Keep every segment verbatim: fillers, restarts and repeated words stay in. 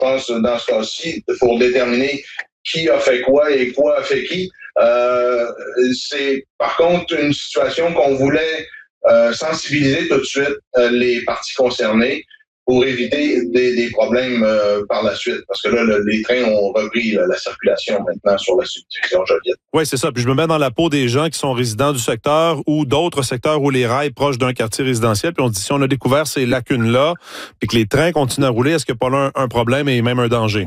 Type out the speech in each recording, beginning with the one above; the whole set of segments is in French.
pense, dans ce cas-ci, pour déterminer qui a fait quoi et quoi a fait qui. Euh, c'est par contre une situation qu'on voulait euh, sensibiliser tout de suite euh, les parties concernées pour éviter des, des problèmes euh, par la suite. Parce que là, le, les trains ont repris là, la circulation maintenant sur la subdivision Joliette. Oui, c'est ça. Puis je me mets dans la peau des gens qui sont résidents du secteur ou d'autres secteurs où les rails proches d'un quartier résidentiel. Puis on se dit, si on a découvert ces lacunes-là, puis que les trains continuent à rouler, est-ce qu'il n'y a pas là un, un problème et même un danger?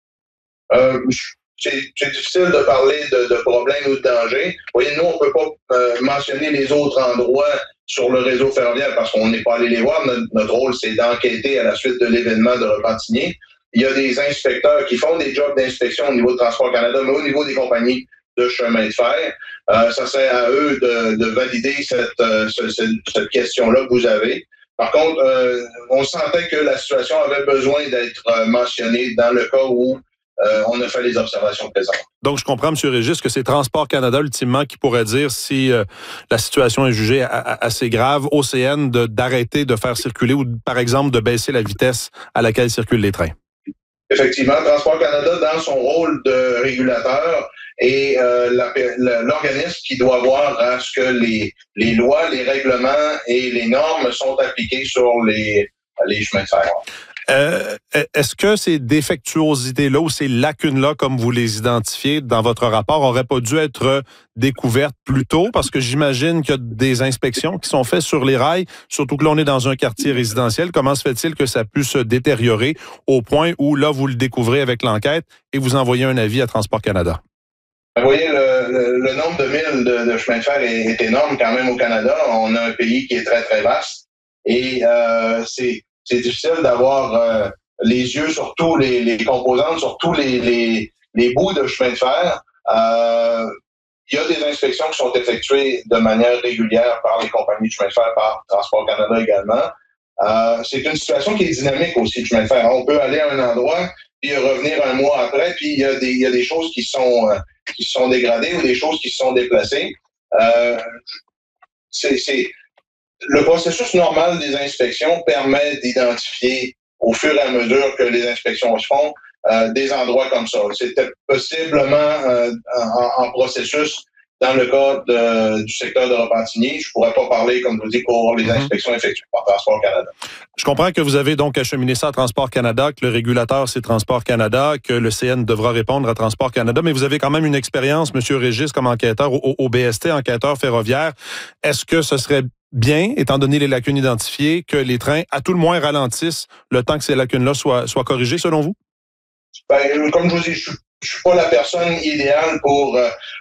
Euh, c'est, c'est difficile de parler de, de problème ou de danger. Vous voyez, nous, on ne peut pas euh, mentionner les autres endroits sur le réseau ferroviaire parce qu'on n'est pas allé les voir. Notre, notre rôle, c'est d'enquêter à la suite de l'événement de Repentigny. Il y a des inspecteurs qui font des jobs d'inspection au niveau de Transport Canada, mais au niveau des compagnies de chemin de fer. Euh, ça serait à eux de, de valider cette, euh, cette, cette question-là que vous avez. Par contre, euh, on sentait que la situation avait besoin d'être euh, mentionnée dans le cas où Euh, on a fait les observations présentes. Donc, je comprends, M. Régis, que c'est Transport Canada, ultimement, qui pourrait dire si euh, la situation est jugée a, a, assez grave, O C N, de, d'arrêter de faire circuler ou, par exemple, de baisser la vitesse à laquelle circulent les trains. Effectivement, Transport Canada, dans son rôle de régulateur, est euh, la, la, l'organisme qui doit voir à ce que les, les lois, les règlements et les normes sont appliqués sur les, les chemins de fer. Euh, est-ce que ces défectuosités-là ou ces lacunes-là, comme vous les identifiez dans votre rapport, n'auraient pas dû être découvertes plus tôt? Parce que j'imagine qu'il y a des inspections qui sont faites sur les rails, surtout que là, on est dans un quartier résidentiel. Comment se fait-il que ça a pu se détériorer au point où, là, vous le découvrez avec l'enquête et vous envoyez un avis à Transport Canada? Vous voyez, le, le, le nombre de milles de, de chemins de fer est, est énorme quand même au Canada. On a un pays qui est très, très vaste. Et euh, c'est... C'est difficile d'avoir euh, les yeux sur tous les, les composantes, sur tous les, les, les bouts de chemin de fer. Euh, il y a des inspections qui sont effectuées de manière régulière par les compagnies de chemin de fer, par Transport Canada également. Euh, c'est une situation qui est dynamique aussi, de chemin de fer. On peut aller à un endroit, puis revenir un mois après, puis il y a des, il y a des choses qui sont, euh, qui sont dégradées ou des choses qui sont déplacées. Euh, c'est... c'est Le processus normal des inspections permet d'identifier au fur et à mesure que les inspections se font euh, des endroits comme ça. C'était possiblement euh, en, en processus dans le cas de, du secteur de Repentigny. Je ne pourrais pas parler, comme je vous dis, pour les inspections effectuées par Transport Canada. Je comprends que vous avez donc acheminé ça à Transport Canada, que le régulateur, c'est Transport Canada, que le C N devra répondre à Transport Canada, mais vous avez quand même une expérience, M. Régis, comme enquêteur au, au B S T, enquêteur ferroviaire. Est-ce que ce serait bien, étant donné les lacunes identifiées, que les trains, à tout le moins, ralentissent le temps que ces lacunes-là soient, soient corrigées, selon vous? Ben, comme je vous dis, je ne suis pas la personne idéale pour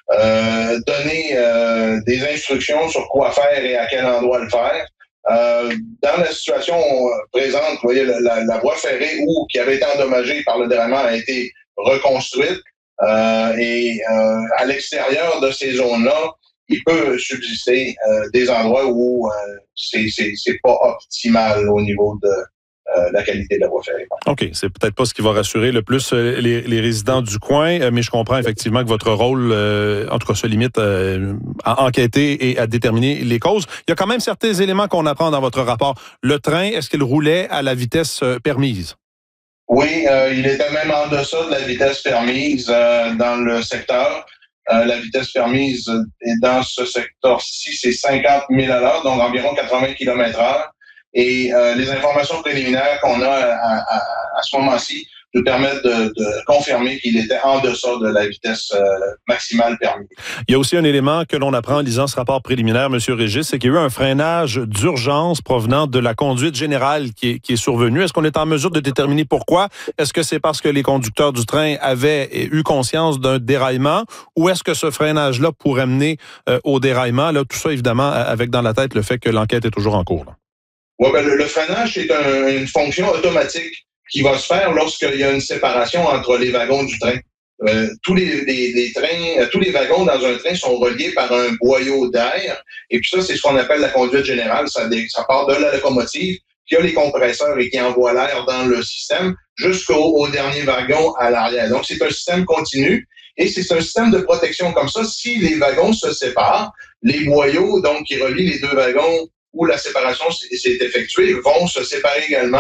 euh, donner euh, des instructions sur quoi faire et à quel endroit le faire. Euh, dans la situation présente, vous voyez, la, la voie ferrée où, qui avait été endommagée par le déraillement a été reconstruite. Euh, et euh, à l'extérieur de ces zones-là, il peut subsister euh, des endroits où euh, c'est, c'est, c'est pas optimal au niveau de euh, la qualité de la voie ferrée. OK, c'est peut-être pas ce qui va rassurer le plus euh, les, les résidents du coin, euh, mais je comprends effectivement que votre rôle, euh, en tout cas, se limite euh, à enquêter et à déterminer les causes. Il y a quand même certains éléments qu'on apprend dans votre rapport. Le train, est-ce qu'il roulait à la vitesse euh, permise? Oui, euh, il était même en deçà de la vitesse permise euh, dans le secteur. Euh, la vitesse permise est dans ce secteur-ci, c'est cinquante milles à l'heure, donc environ quatre-vingts kilomètres heure. Et euh, les informations préliminaires qu'on a à, à, à ce moment-ci nous permettent de, de confirmer qu'il était en deçà de la vitesse euh, maximale permise. Il y a aussi un élément que l'on apprend en lisant ce rapport préliminaire, M. Régis, c'est qu'il y a eu un freinage d'urgence provenant de la conduite générale qui est, qui est survenue. Est-ce qu'on est en mesure de déterminer pourquoi? Est-ce que c'est parce que les conducteurs du train avaient eu conscience d'un déraillement ou est-ce que ce freinage-là pourrait mener euh, au déraillement? Là, tout ça, évidemment, avec dans la tête le fait que l'enquête est toujours en cours. Oui, ben, le, le freinage, c'est un, une fonction automatique qui va se faire lorsqu'il y a une séparation entre les wagons du train. Euh, tous les, les, les trains, euh, tous les wagons dans un train sont reliés par un boyau d'air. Et puis ça, c'est ce qu'on appelle la conduite générale. Ça, ça part de la locomotive qui a les compresseurs et qui envoie l'air dans le système jusqu'au au dernier wagon à l'arrière. Donc, c'est un système continu. Et c'est un système de protection comme ça. Si les wagons se séparent, les boyaux, donc, qui relient les deux wagons où la séparation s'est effectuée, vont se séparer également.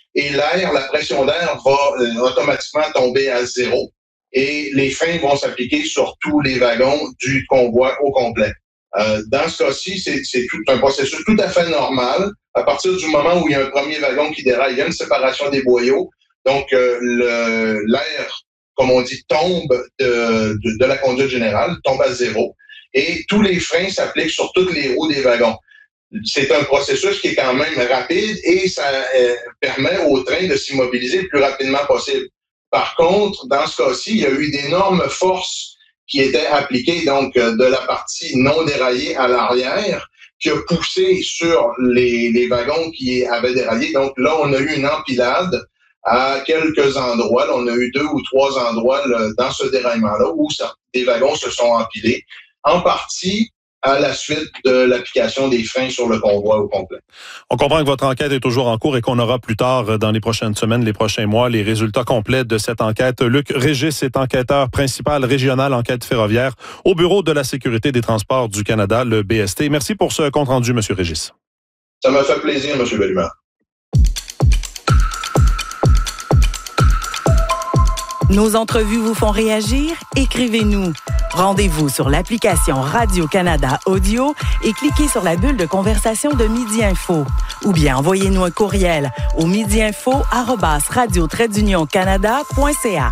et l'air, la pression d'air va euh, automatiquement tomber à zéro et les freins vont s'appliquer sur tous les wagons du convoi au complet. Euh, dans ce cas-ci, c'est, c'est tout un processus tout à fait normal. À partir du moment où il y a un premier wagon qui déraille, il y a une séparation des boyaux. Donc, euh, le, l'air, comme on dit, tombe de, de, de la conduite générale, tombe à zéro. Et tous les freins s'appliquent sur toutes les roues des wagons. C'est un processus qui est quand même rapide et ça euh, permet au train de s'immobiliser le plus rapidement possible. Par contre, dans ce cas-ci, il y a eu d'énormes forces qui étaient appliquées, donc de la partie non déraillée à l'arrière, qui a poussé sur les, les wagons qui avaient déraillé. Donc là, on a eu une empilade à quelques endroits. Là, on a eu deux ou trois endroits là, dans ce déraillement-là où ça, des wagons se sont empilés, en partie à la suite de l'application des freins sur le convoi au complet. On comprend que votre enquête est toujours en cours et qu'on aura plus tard, dans les prochaines semaines, les prochains mois, les résultats complets de cette enquête. Luc Régis est enquêteur principal régional enquête ferroviaire au Bureau de la sécurité des transports du Canada, le B S T. Merci pour ce compte-rendu, M. Régis. Ça m'a fait plaisir, M. Bellemare. Nos entrevues vous font réagir? Écrivez-nous. Rendez-vous sur l'application Radio-Canada Audio et cliquez sur la bulle de conversation de Midi Info. Ou bien envoyez-nous un courriel au midiinfo arobase radio trait d'union canada point c a.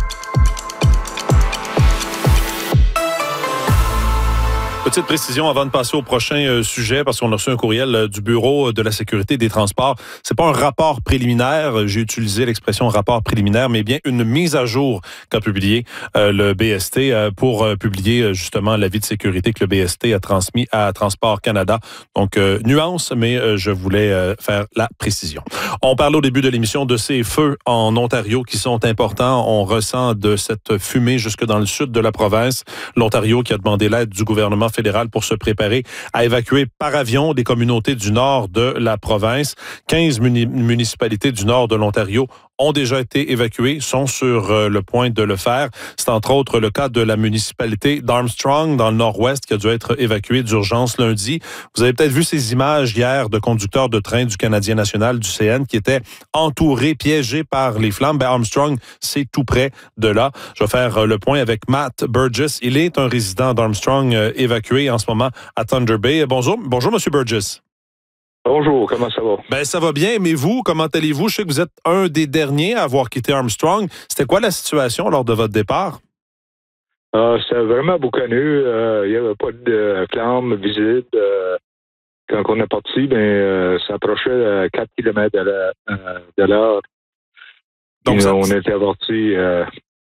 Petite précision avant de passer au prochain euh, sujet, parce qu'on a reçu un courriel euh, du Bureau de la sécurité des transports. C'est pas un rapport préliminaire, j'ai utilisé l'expression rapport préliminaire, mais bien une mise à jour qu'a publié euh, le B S T euh, pour euh, publier euh, justement l'avis de sécurité que le B S T a transmis à Transport Canada. Donc, euh, nuance, mais euh, je voulais euh, faire la précision. On parlait au début de l'émission de ces feux en Ontario qui sont importants. On ressent de cette fumée jusque dans le sud de la province. L'Ontario qui a demandé l'aide du gouvernement fédéral pour se préparer à évacuer par avion des communautés du nord de la province. quinze muni- municipalités du nord de l'Ontario ont déjà été évacuées, sont sur euh, le point de le faire. C'est entre autres le cas de la municipalité d'Armstrong, dans le nord-ouest, qui a dû être évacuée d'urgence lundi. Vous avez peut-être vu ces images hier de conducteurs de train du Canadien national, du C N, qui étaient entourés, piégés par les flammes. Ben, Armstrong, c'est tout près de là. Je vais faire euh, le point avec Matt Burgess. Il est un résident d'Armstrong euh, évacué en ce moment à Thunder Bay. Bonjour, bonjour, Monsieur Burgess. Bonjour, comment ça va? Ben, ça va bien, mais vous, comment allez-vous? Je sais que vous êtes un des derniers à avoir quitté Armstrong. C'était quoi la situation lors de votre départ? Euh, C'était vraiment boucaneux. Euh, il n'y avait pas de flammes visibles. Euh, quand on est parti, ben, euh, ça approchait à quatre kilomètres de l'heure. Donc, ça, on était avertis, euh,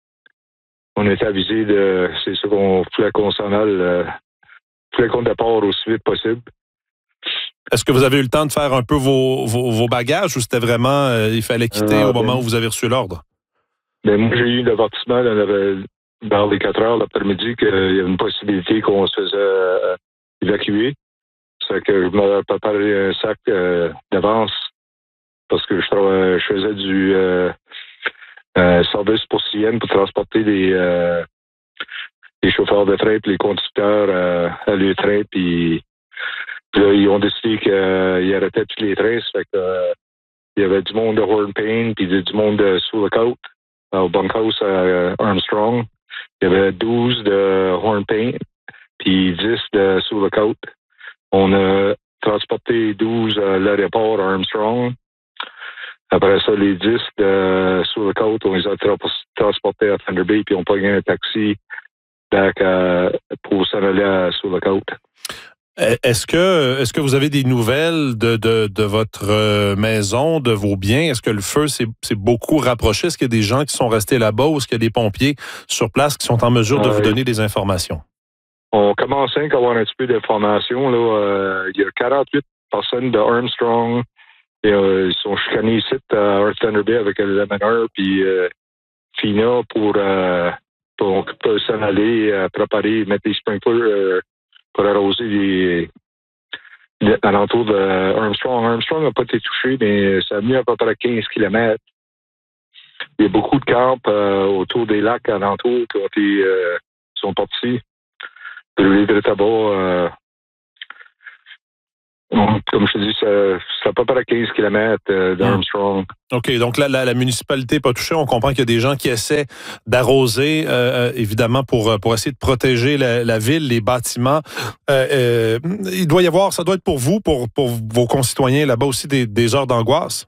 on était avisé de, c'est ça qu'on voulait qu'on s'en aille, euh, voulait qu'on départ aussi vite possible. Est-ce que vous avez eu le temps de faire un peu vos, vos, vos bagages ou c'était vraiment, euh, il fallait quitter euh, au ben, moment où vous avez reçu l'ordre? Ben, moi, j'ai eu l'avertissement dans les quatre heures l'après-midi qu'il y avait une possibilité qu'on se faisait euh, évacuer. C'est que je m'avais préparé un sac euh, d'avance parce que je, je faisais du euh, euh, service pour C N pour transporter les, euh, les chauffeurs de train et les conducteurs euh, à leur train. Puis là, ils ont décidé qu'ils euh, arrêtaient tous les trains. Ça fait que euh, il y avait du monde de Hornpain puis du monde de sous la côte, au bunkhouse à Armstrong. Il y avait douze de Hornpain puis dix de sous la côte. On a transporté douze à l'aéroport à Armstrong. Après ça, les dix de sous la côte, on les a tra- transportés à Thunder Bay puis on a pogné un taxi back à, pour s'en aller à sous la côte. Est-ce que, est-ce que vous avez des nouvelles de, de, de votre maison, de vos biens? Est-ce que le feu s'est, s'est beaucoup rapproché? Est-ce qu'il y a des gens qui sont restés là-bas ou est-ce qu'il y a des pompiers sur place qui sont en mesure de euh, vous donner des informations? On commence à avoir un petit peu d'informations. Là. Euh, il y a quarante-huit personnes de Armstrong. Et, euh, ils sont chicanés ici à Thunder Bay avec le Lemoneur puis euh, Fina pour, euh, pour, pour s'en aller euh, préparer, mettre des sprinklers euh, pour arroser les, les alentours de Armstrong. Armstrong n'a pas été touché, mais ça a mis à peu près quinze kilomètres. Il y a beaucoup de camps euh, autour des lacs alentours qui ont été, euh, sont partis. Le livre de tabac, euh, Comme je te dis, ça, c'est à peu près quinze kilomètres euh, d'Armstrong. OK, donc là, la, la municipalité n'est pas touchée. On comprend qu'il y a des gens qui essaient d'arroser, euh, évidemment, pour, pour essayer de protéger la, la ville, les bâtiments. Euh, euh, il doit y avoir, ça doit être pour vous, pour, pour vos concitoyens là-bas aussi, des, des heures d'angoisse?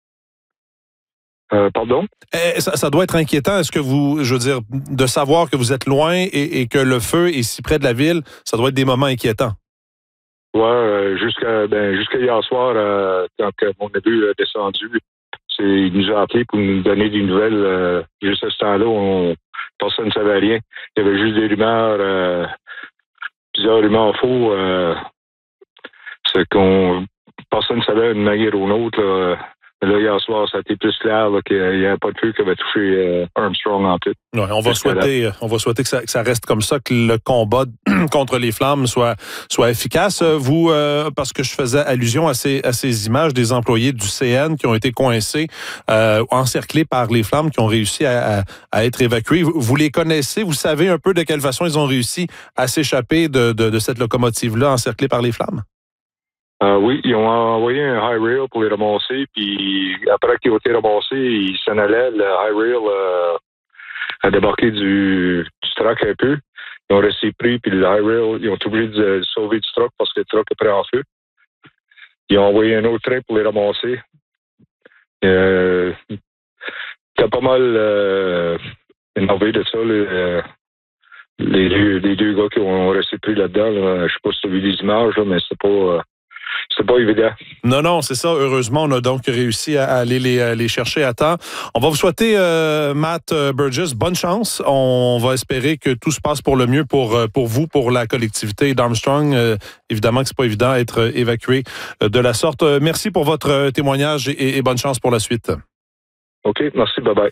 Euh, pardon? Eh, ça, ça doit être inquiétant. Est-ce que vous, je veux dire, de savoir que vous êtes loin et, et que le feu est si près de la ville, ça doit être des moments inquiétants. Oui, euh, jusqu'à ben, jusqu'à hier soir, euh, quand euh, mon neveu est descendu, c'est, il nous a appelé pour nous donner des nouvelles. Euh, juste à ce temps-là, on, personne ne savait rien. Il y avait juste des rumeurs, euh, plusieurs rumeurs faux. Euh, c'est qu'on personne ne savait d'une manière ou d'une autre. Là. Mais là, hier soir, ça a été plus clair là, qu'il n'y avait pas de feu qui avait touché euh, Armstrong en tête. Ouais, on va souhaiter, on va souhaiter que ça, que ça reste comme ça, que le combat contre les flammes soit, soit efficace. Vous, euh, parce que je faisais allusion à ces, à ces images des employés du C N qui ont été coincés, euh, encerclés par les flammes, qui ont réussi à, à, à être évacués. Vous, vous les connaissez? Vous savez un peu de quelle façon ils ont réussi à s'échapper de, de, de cette locomotive-là encerclée par les flammes? Euh, oui, ils ont envoyé un high rail pour les ramasser, puis après qu'ils ont été ramassés, ils s'en allaient. Le high rail euh, a débarqué du, du truck un peu. Ils ont resté pris, puis le high rail, ils ont été obligés de sauver du truck parce que le truck est prêt en feu. Ils ont envoyé un autre train pour les ramasser. Euh, C'était pas mal euh, énervé de ça, les, les, deux, les deux gars qui ont resté pris là-dedans. Là. Je sais pas si tu as vu les images, là, mais c'est pas... Euh, C'est pas évident. Non, non, c'est ça. Heureusement, on a donc réussi à aller les, les chercher à temps. On va vous souhaiter, euh, Matt Burgess, bonne chance. On va espérer que tout se passe pour le mieux pour, pour vous, pour la collectivité d'Armstrong. Euh, évidemment que c'est pas évident d'être évacué de la sorte. Merci pour votre témoignage et, et bonne chance pour la suite. OK, merci. Bye-bye.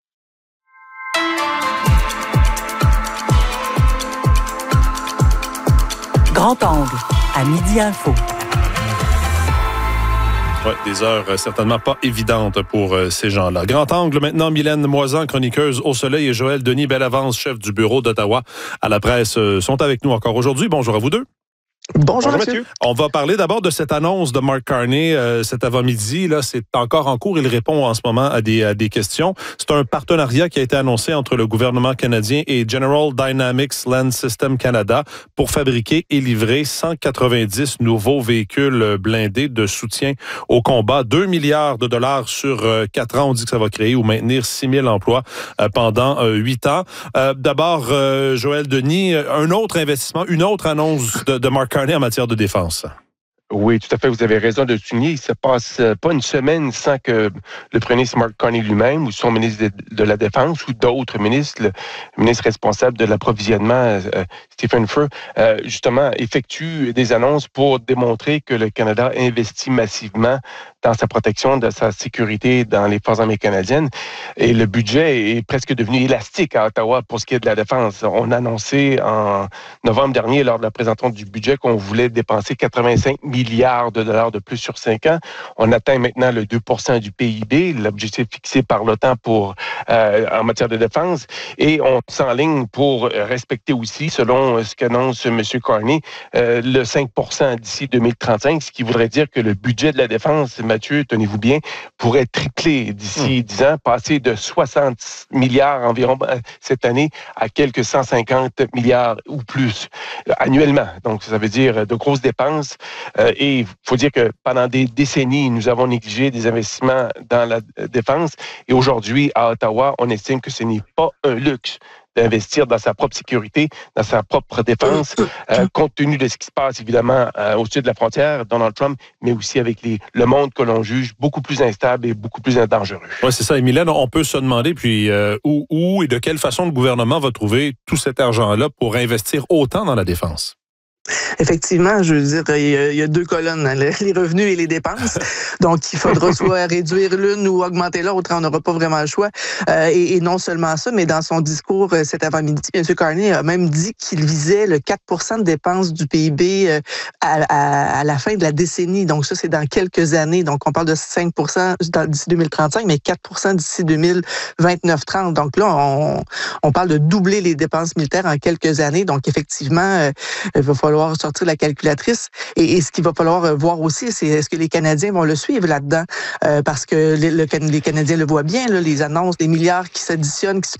Grand Angle, à Midi Info. Oui, des heures euh, certainement pas évidentes pour euh, ces gens-là. Grand Angle, maintenant, Mylène Moisan, chroniqueuse au Soleil, et Joël Denis Bellavance, chef du bureau d'Ottawa à la presse, euh, sont avec nous encore aujourd'hui. Bonjour à vous deux. Bonjour, Bonjour Mathieu. On va parler d'abord de cette annonce de Mark Carney euh, cet avant-midi. Là, c'est encore en cours. Il répond en ce moment à des, à des questions. C'est un partenariat qui a été annoncé entre le gouvernement canadien et General Dynamics Land System Canada pour fabriquer et livrer cent quatre-vingt-dix nouveaux véhicules blindés de soutien au combat. deux milliards de dollars sur euh, quatre ans. On dit que ça va créer ou maintenir six mille emplois euh, pendant euh, huit ans. Euh, d'abord, euh, Joël Denis, un autre investissement, une autre annonce de, de Mark Carney en matière de défense. Oui, tout à fait. Vous avez raison de le souligner. Il ne se passe pas une semaine sans que le premier ministre Mark Carney lui-même ou son ministre de, de la Défense ou d'autres ministres, le ministre responsable de l'approvisionnement, euh, Stephen Furr, euh, justement, effectue des annonces pour démontrer que le Canada investit massivement dans sa protection, dans sa sécurité dans les forces armées canadiennes. Et le budget est presque devenu élastique à Ottawa pour ce qui est de la défense. On a annoncé en novembre dernier, lors de la présentation du budget, qu'on voulait dépenser quatre-vingt-cinq milliards de dollars de plus sur cinq ans. On atteint maintenant le deux pour cent du P I B, l'objectif fixé par l'OTAN pour, euh, en matière de défense. Et on s'enligne pour respecter aussi, selon ce qu'annonce M. Carney, euh, le cinq pour cent d'ici deux mille trente-cinq, ce qui voudrait dire que le budget de la défense, Mathieu, tenez-vous bien, pourrait tripler d'ici dix ans, passer de soixante milliards environ cette année à quelques cent cinquante milliards ou plus annuellement. Donc, ça veut dire de grosses dépenses. Euh, et il faut dire que pendant des décennies, nous avons négligé des investissements dans la défense. Et aujourd'hui, à Ottawa, on estime que ce n'est pas un luxe d'investir dans sa propre sécurité, dans sa propre défense, euh, compte tenu de ce qui se passe, évidemment, euh, au-dessus de la frontière, Donald Trump, mais aussi avec les, le monde que l'on juge beaucoup plus instable et beaucoup plus dangereux. Oui, c'est ça. Et Mylène, on peut se demander, puis, euh, où, où et de quelle façon le gouvernement va trouver tout cet argent-là pour investir autant dans la défense? Effectivement, je veux dire, il y a, il y a deux colonnes, les revenus et les dépenses. Donc, il faudra soit réduire l'une ou augmenter l'autre. On n'aura pas vraiment le choix. Euh, et, et non seulement ça, mais dans son discours cet avant-midi, M. Carney a même dit qu'il visait le quatre pour cent de dépenses du P I B à, à, à la fin de la décennie. Donc, ça, c'est dans quelques années. Donc, on parle de cinq pour cent d'ici deux mille trente-cinq, mais quatre pour cent d'ici deux mille vingt-neuf trente. Donc là, on, on parle de doubler les dépenses militaires en quelques années. Donc, effectivement, euh, il va falloir falloir sortir la calculatrice. Et, et ce qu'il va falloir voir aussi, c'est est-ce que les Canadiens vont le suivre là-dedans? Euh, parce que le, le, les Canadiens le voient bien, là, les annonces, les milliards qui s'additionnent, qui se